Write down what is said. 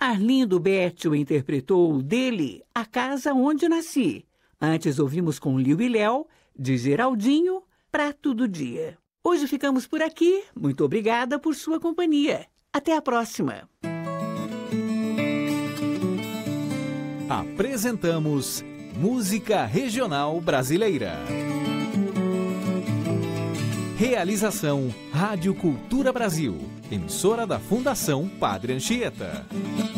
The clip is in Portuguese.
Arlindo Bétio interpretou dele A Casa Onde Nasci. Antes ouvimos com Liu e Léo, de Geraldinho, Prato do Dia. Hoje ficamos por aqui. Muito obrigada por sua companhia. Até a próxima. Apresentamos Música Regional Brasileira. Realização Rádio Cultura Brasil, emissora da Fundação Padre Anchieta.